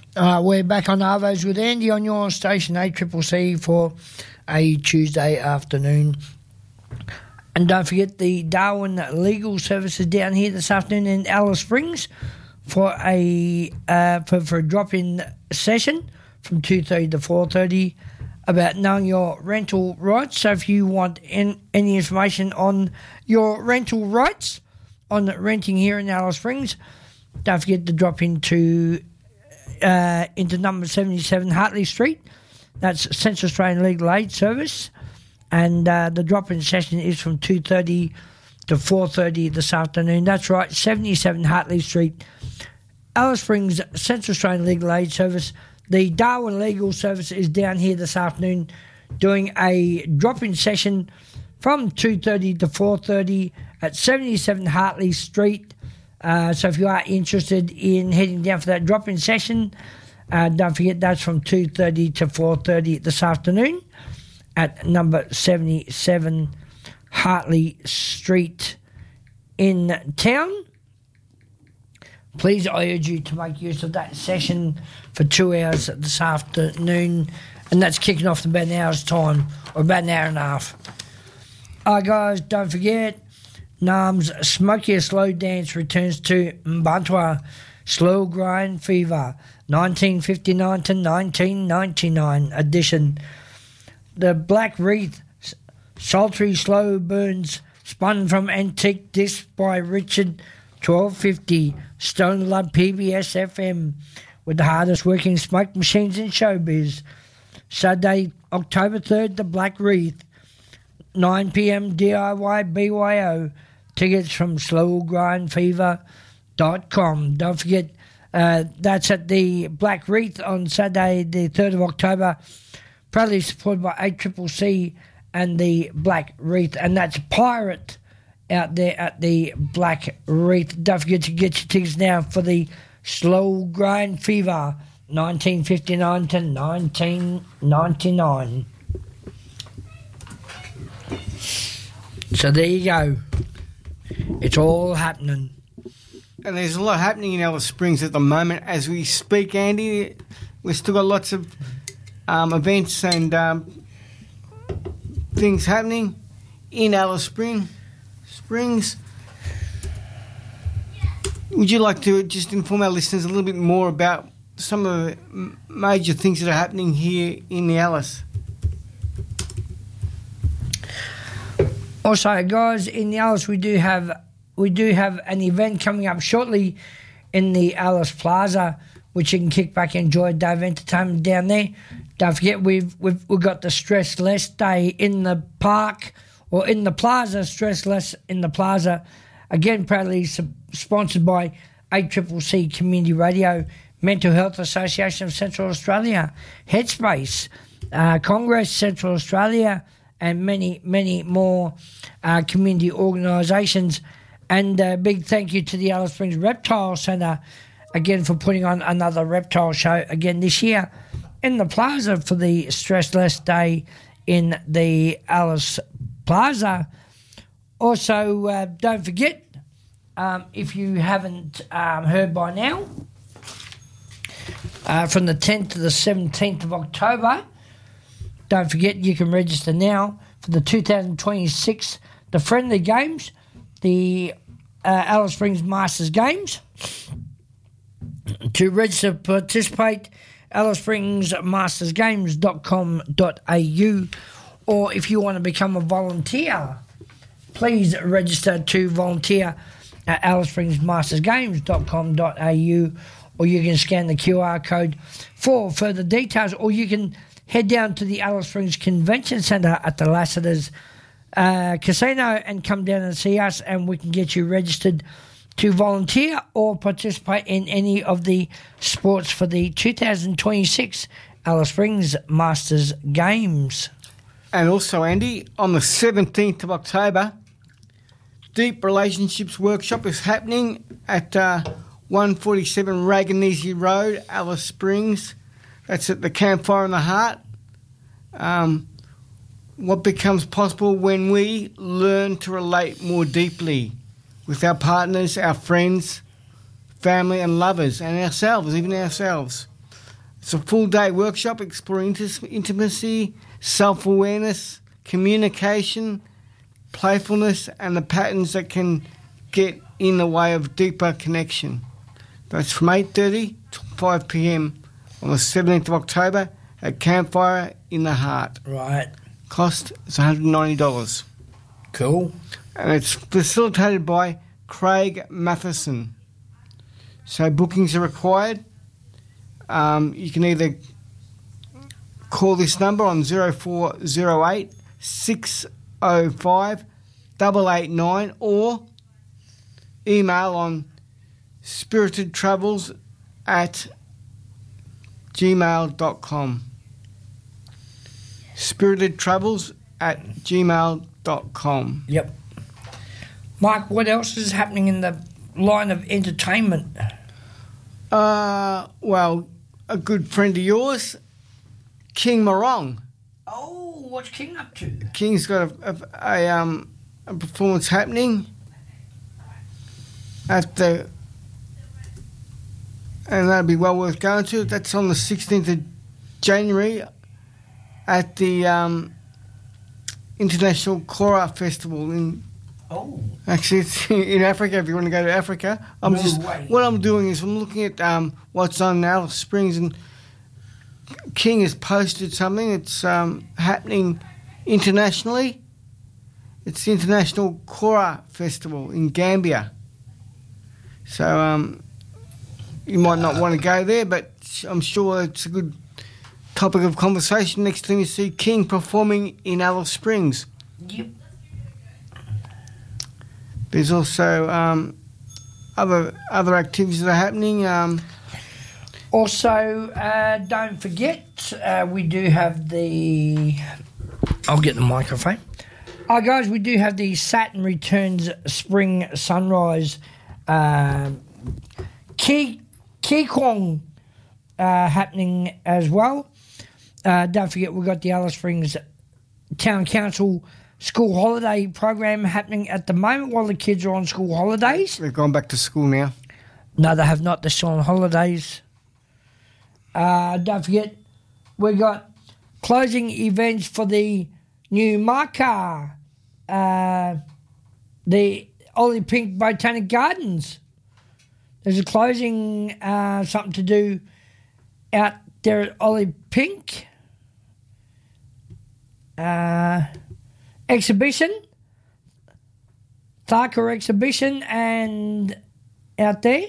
We're back on Arvos with Andy on your station ACCC for a Tuesday afternoon. And don't forget the Darwin Legal Services down here this afternoon in Alice Springs for a drop-in session from 2:30 to 4:30 about knowing your rental rights. So if you want any information on your rental rights on renting here in Alice Springs, don't forget to drop into number 77 Hartley Street. That's Central Australian Legal Aid Service. And the drop-in session is from 2:30 to 4:30 this afternoon. That's right, 77 Hartley Street, Alice Springs, Central Australian Legal Aid Service. The Darwin Legal Service is down here this afternoon doing a drop-in session from 2:30 to 4:30 at 77 Hartley Street. So if you are interested in heading down for that drop-in session, don't forget that's from 2:30 to 4:30 this afternoon at number 77 Hartley Street in town. Please, I urge you to make use of that session for 2 hours this afternoon, and that's kicking off in about an hour's time, or about an hour and a half. Guys, don't forget, NAM's Smokier Slow Dance returns to Mbantua Slow Grind Fever 1959 to 1999 edition. The Black Wreath Sultry Slow Burns spun from antique disc by Richard 1250 Stone Love PBS FM with the hardest working smoke machines in showbiz. Saturday, October 3rd, the Black Wreath, 9 p.m. DIY BYO. Tickets from slowgrindfever.com. Don't forget, that's at the Black Wreath on Saturday, the 3rd of October, proudly supported by ACCC and the Black Wreath, and that's Pirate out there at the Black Wreath. Don't forget to get your tickets now for the Slow Grind Fever 1959 to 1999. So there you go. It's all happening. And there's a lot happening in Alice Springs at the moment as we speak, Andy. We've still got lots of events and things happening in Alice Springs. Would you like to just inform our listeners a little bit more about some of the major things that are happening here in the Alice? Also, guys, in the Alice we do have an event coming up shortly in the Alice Plaza, which you can kick back and enjoy a day of entertainment down there. Don't forget, we've got the Stress Less Day in the park, or in the plaza, Stress Less in the plaza. Again, proudly sponsored by ACCC Community Radio, Mental Health Association of Central Australia, Headspace, Congress Central Australia, and many, many more community organisations. And a big thank you to the Alice Springs Reptile Centre, again, for putting on another reptile show again this year in the plaza for the Stress Less Day in the Alice Plaza. Also, don't forget, if you haven't heard by now, from the 10th to the 17th of October, don't forget you can register now for the 2026, the Friendly Games, the Alice Springs Masters Games. To register, participate, alicespringsmastersgames.com.au, or if you want to become a volunteer, please register to volunteer at alicespringsmastersgames.com.au, or you can scan the QR code for further details, or you can head down to the Alice Springs Convention Centre at the Lassiter's Casino and come down and see us, and we can get you registered to volunteer or participate in any of the sports for the 2026 Alice Springs Masters Games. And also, Andy, on the 17th of October, Deep Relationships Workshop is happening at 147 Raganese Road, Alice Springs. That's at the Campfire in the Heart. What becomes possible when we learn to relate more deeply with our partners, our friends, family and lovers, and ourselves, even ourselves. It's a full-day workshop exploring intimacy, self-awareness, communication, playfulness, and the patterns that can get in the way of deeper connection. That's from 8:30 to 5 p.m. on the 17th of October at Campfire in the Heart. Right. Cost is $190. Cool. And it's facilitated by Craig Matheson. So bookings are required. You can either call this number on 0408 605 889 or email on spiritedtravels@gmail.com. spiritedtravels@gmail.com. Yep. Mark, what else is happening in the line of entertainment? Well, a good friend of yours, King Morong. Oh, what's King up to? King's got a performance happening at the, and that'll be well worth going to. That's on the 16th of January at the International Kora Festival in. Oh. Actually, it's in Africa. If you want to go to Africa, what I'm doing is I'm looking at what's on Alice Springs, and King has posted something. It's happening internationally. It's the International Kora Festival in Gambia. So you might not want to go there, but I'm sure it's a good topic of conversation next time you see King performing in Alice Springs. Yep. There's also other activities that are happening. Also, don't forget, we do have the... I'll get the microphone. Guys, we do have the Saturn Returns Spring Sunrise Kikong happening as well. Don't forget, we've got the Alice Springs Town Council school holiday program happening at the moment while the kids are on school holidays. They've gone back to school now. No, they have not. They're still on holidays. Don't forget, we got closing events for the new Maka, the Ollie Pink Botanic Gardens. There's a closing, something to do out there at Ollie Pink. Exhibition, Tharka exhibition, and out there.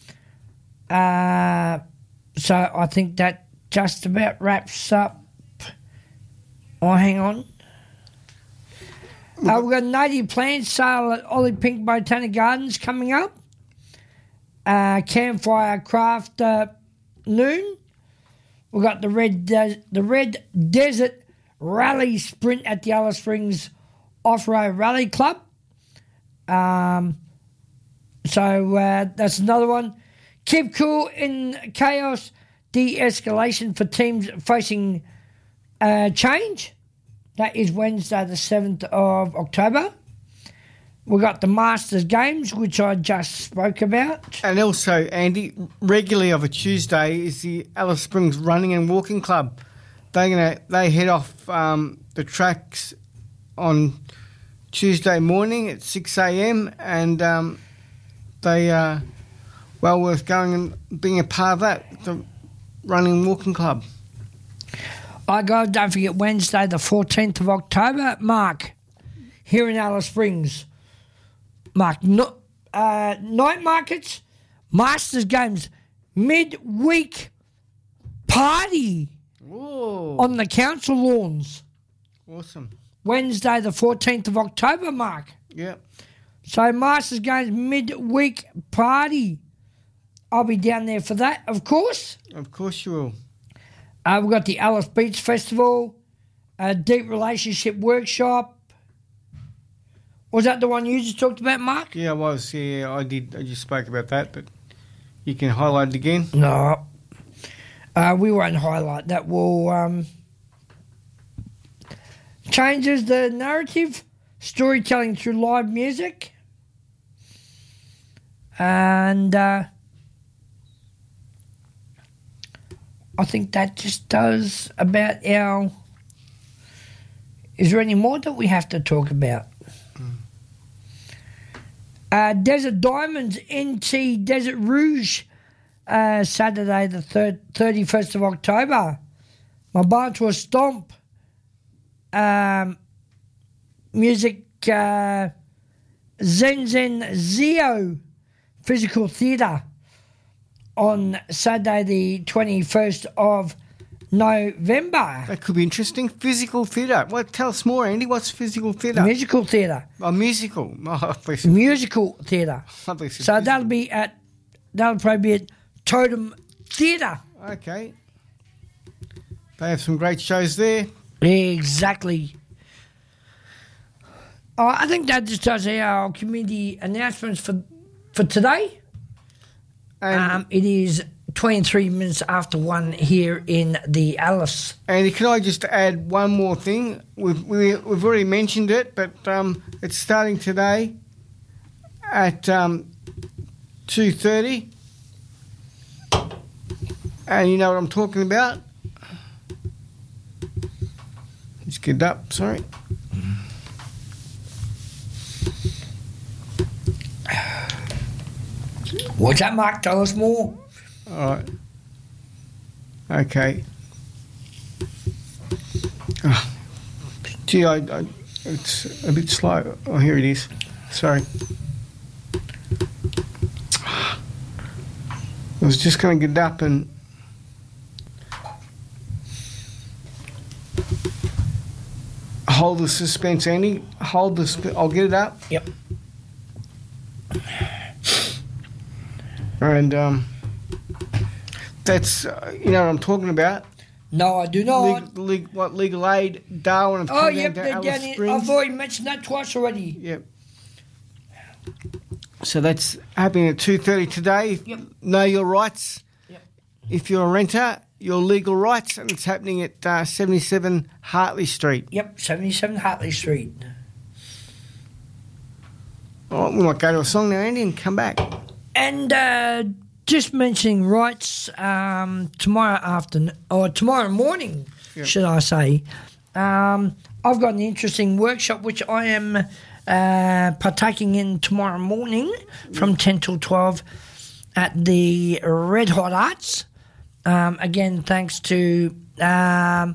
So I think that just about wraps up. Oh, hang on. We've got native plant sale at Ollie Pink Botanic Gardens coming up. Campfire craft noon. We've got the Red Desert Rally Sprint at the Alice Springs Off-Road Rally Club. So that's another one. Keep cool in chaos. De-escalation for teams facing change. That is Wednesday the 7th of October. We've got the Masters Games, which I just spoke about. And also, Andy, regularly of a Tuesday is the Alice Springs Running and Walking Club. They head off the tracks on Tuesday morning at 6 a.m. and they are well worth going and being a part of that, the Running and Walking Club. Guys, don't forget Wednesday the 14th of October, Mark, here in Alice Springs. Mark, night markets, Masters Games, midweek party. Whoa. On the council lawns. Awesome. Wednesday the 14th of October, Mark. Yep. So Masters Games midweek party. I'll be down there for that, of course. Of course you will. We've got the Alice Beach Festival, Deep Relationship Workshop. Was that the one you just talked about, Mark? Yeah, I was. Yeah, I did. I just spoke about that, but you can highlight it again. No. We won't highlight that. Will changes the narrative, storytelling through live music, and I think that just does about our... Is there any more that we have to talk about? Desert Diamonds, NT Desert Rouge, Saturday the 31st of October. My Barntua Stomp. Music, Zen Zen Zio Physical Theatre on Saturday the 21st of November. That could be interesting. Physical theatre. Well, tell us more, Andy. What's physical theatre? Musical theatre. Oh, musical. Oh, Musical theatre. So that'll probably be at Totem Theatre. Okay. They have some great shows there. Exactly. I think that just does our community announcements for today. It is 23 minutes after 1 here in the Alice. And can I just add one more thing? We've already mentioned it, but it's starting today at 2:30. And you know what I'm talking about? Let's get it up, sorry. What's that, Mark? Tell us more. All right. Okay. Oh, gee, it's a bit slow. Oh, here it is. Sorry. I was just going to get up and... Hold the suspense, Andy. Hold the... I'll get it up. Yep. And that's, you know what I'm talking about? No, I do not. Legal Aid, Darwin. Oh, yep, they're down here. I've already mentioned that twice already. Yep. So that's happening at 2:30 today. Yep. Know your rights. Yep. If you're a renter, your legal rights, and it's happening at 77 Hartley Street. Yep, 77 Hartley Street. All right, we might go to a song now, Andy, and come back. And just mentioning rights, tomorrow morning, Yep. should I say, I've got an interesting workshop which I am partaking in tomorrow morning from 10 till 12 at the Red Hot Arts. Again, thanks to our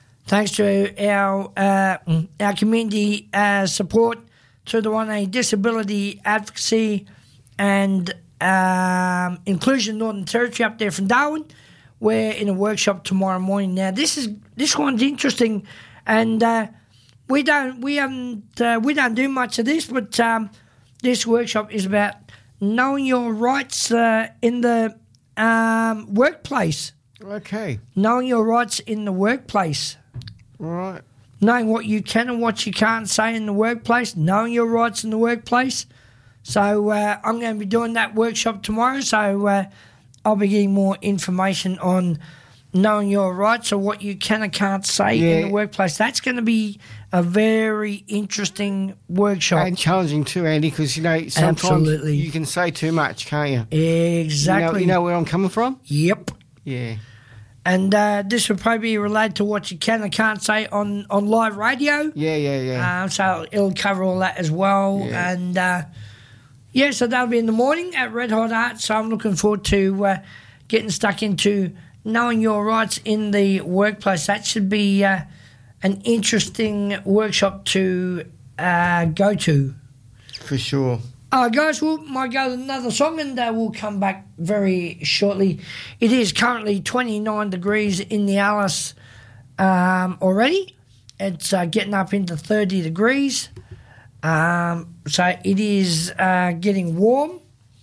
community support through the one disability advocacy and Inclusion Northern Territory up there from Darwin. We're in a workshop tomorrow morning. Now this one's interesting, and we don't do much of this, but this workshop is about knowing your rights in the workplace. Okay. Knowing your rights in the workplace. Right. Knowing what you can and what you can't say in the workplace. Knowing your rights in the workplace. So I'm going to be doing that workshop tomorrow. So I'll be getting more information on knowing your rights or what you can and can't say in the workplace. That's going to be a very interesting workshop. And challenging too, Andy, because, you know, sometimes you can say too much, can't you? Exactly. You know where I'm coming from? Yep. Yeah. And this will probably be related to what you can and can't say on live radio. Yeah. So it'll cover all that as well. Yeah. And, so that'll be in the morning at Red Hot Arts. So I'm looking forward to getting stuck into knowing your rights in the workplace. That should be an interesting workshop to go to. For sure. Guys, we might go to another song and we'll come back very shortly. It is currently 29 degrees in the Alice already. It's getting up into 30 degrees. So it is getting warm.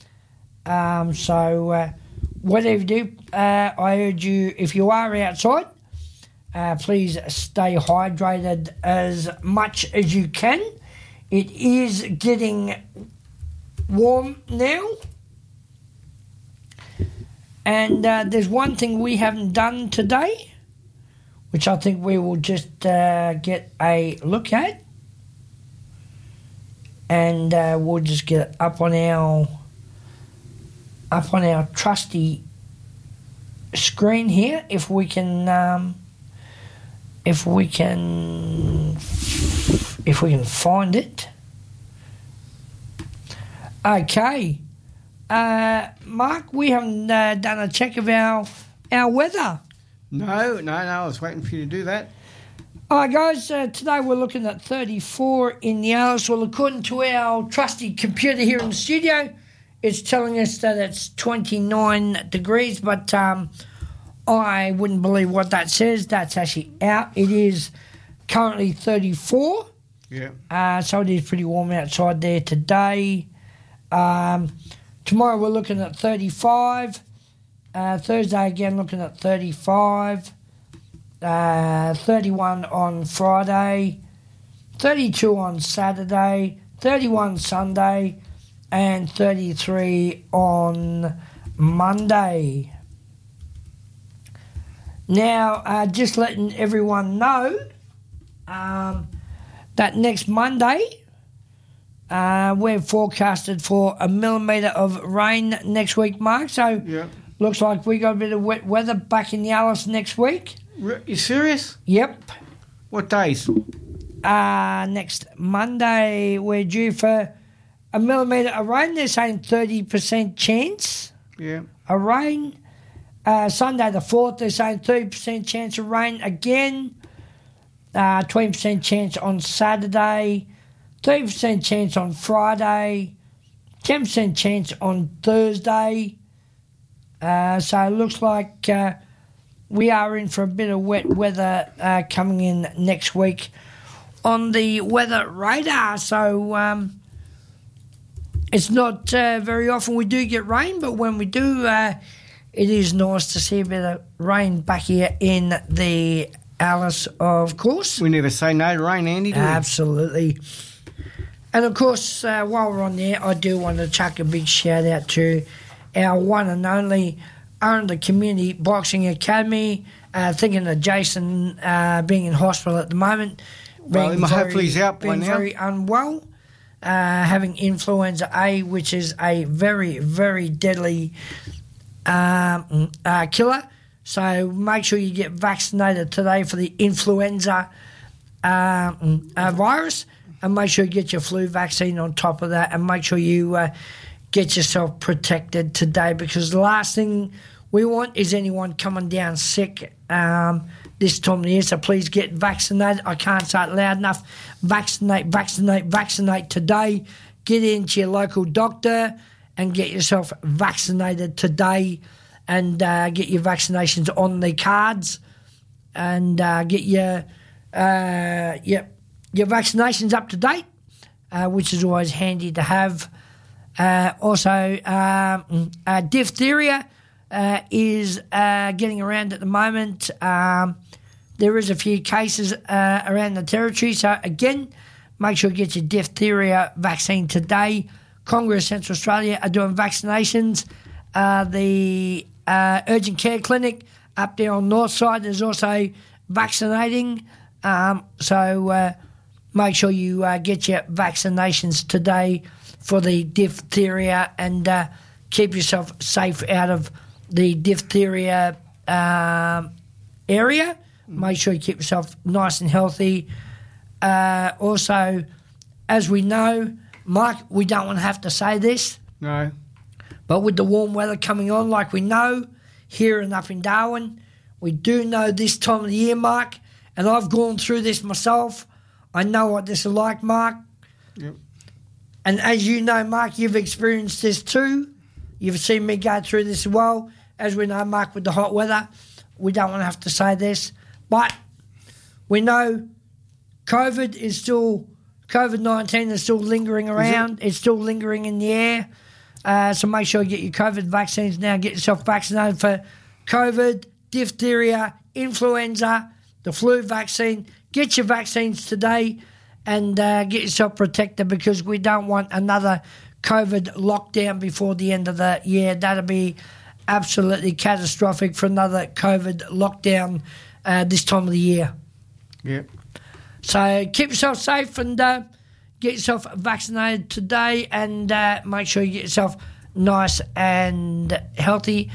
So whatever you do, I urge you, if you are outside, please stay hydrated as much as you can. It is getting warm now. And there's one thing we haven't done today, which I think we will just get a look at. And we'll just get up on our trusty screen here if we can find it. Okay, Mark, we haven't done a check of our weather. No, I was waiting for you to do that. All right, guys, today we're looking at 34 in the Alice. Well, according to our trusty computer here in the studio, it's telling us that it's 29 degrees, but I wouldn't believe what that says. That's actually out. It is currently 34. Yeah. So it is pretty warm outside there today. Tomorrow we're looking at 35. Thursday again looking at 35. 31 on Friday, 32 on Saturday, 31 Sunday, and 33 on Monday. Now, just letting everyone know that next Monday we're forecasted for 1 millimetre of rain next week, Mark. So looks like we got a bit of wet weather back in the Alice next week. You serious? Yep. What days? Next Monday, we're due for 1 millimetre of rain. They're saying 30% chance of rain. Sunday the 4th, they're saying 30% chance of rain again. 20% chance on Saturday. 30% chance on Friday. 10% chance on Thursday. So it looks like we are in for a bit of wet weather coming in next week on the weather radar. So it's not very often we do get rain, but when we do, it is nice to see a bit of rain back here in the Alice, of course. We never say no to rain, Andy, do we? Absolutely. And, of course, while we're on there, I do want to chuck a big shout-out to our one and only Arundel Community Boxing Academy. Thinking of Jason being in hospital at the moment. Well, hopefully he's out by now. Being very unwell. Having influenza A, which is a very, very deadly killer. So make sure you get vaccinated today for the influenza virus, and make sure you get your flu vaccine on top of that, and make sure you get yourself protected today, because the last thing we want is anyone coming down sick this time of the year. So please get vaccinated. I can't say it loud enough. Vaccinate, vaccinate, vaccinate today. Get into your local doctor and get yourself vaccinated today, and get your vaccinations on the cards, and get your vaccinations up to date, which is always handy to have. Also, diphtheria is getting around at the moment. There is a few cases around the territory. So, again, make sure you get your diphtheria vaccine today. Congress Central Australia are doing vaccinations. The urgent care clinic up there on North Side is also vaccinating. So make sure you get your vaccinations today for the diphtheria, and keep yourself safe out of the diphtheria area. Make sure you keep yourself nice and healthy. Also, as we know, Mike, we don't want to have to say this. No. But with the warm weather coming on, like we know, here and up in Darwin, we do know this time of the year, Mark, and I've gone through this myself. I know what this is like, Mark. Yep. And as you know, Mark, you've experienced this too. You've seen me go through this as well. As we know, Mark, with the hot weather, we don't want to have to say this. But we know COVID-19 is still lingering around. It's still lingering in the air. So make sure you get your COVID vaccines now. Get yourself vaccinated for COVID, diphtheria, influenza, the flu vaccine. Get your vaccines today, and get yourself protected, because we don't want another COVID lockdown before the end of the year. That'll be absolutely catastrophic for another COVID lockdown this time of the year. Yep. So keep yourself safe, and get yourself vaccinated today, and make sure you get yourself nice and healthy.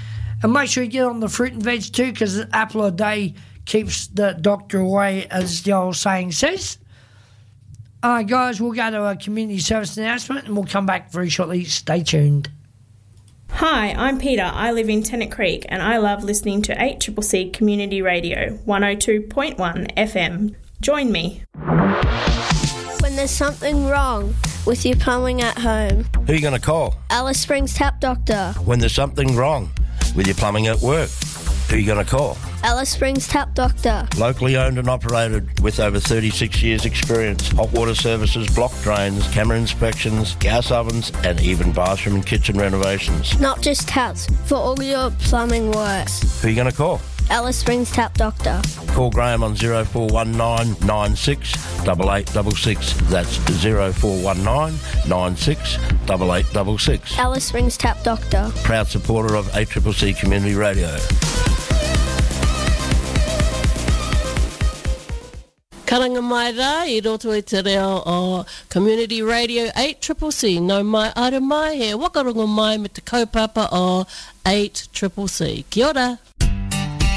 And make sure you get on the fruit and veg too, because an apple a day keeps the doctor away, as the old saying says. Guys, we'll go to a community service announcement and we'll come back very shortly. Stay tuned. Hi, I'm Peter. I live in Tennant Creek and I love listening to 8CCC Community Radio, 102.1 FM. Join me. When there's something wrong with your plumbing at home, who are you going to call? Alice Springs Tap Doctor. When there's something wrong with your plumbing at work, who are you going to call? Alice Springs Tap Doctor. Locally owned and operated with over 36 years experience. Hot water services, block drains, camera inspections, gas ovens and even bathroom and kitchen renovations. Not just taps, for all your plumbing works. Who are you going to call? Alice Springs Tap Doctor. Call Graham on 0419 96 8866. That's 0419 96 8866. Alice Springs Tap Doctor. Proud supporter of 8CCC Community Radio. Karanga mai rā, I roto i te reo o Community Radio 8CCC. No mai ara mai, he wakarongo mai me te kaupapa o 8CCC. Kia ora.